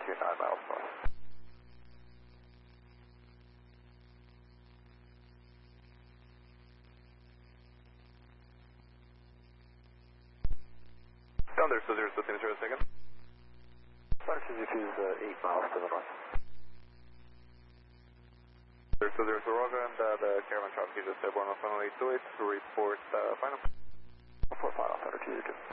29 miles north. Down there, so 0 second. Flight Suzuki is 8 miles to the north. So Roger, and the Caravan traffic is just airborne on final 828 to report final. Report final, Thunder 202.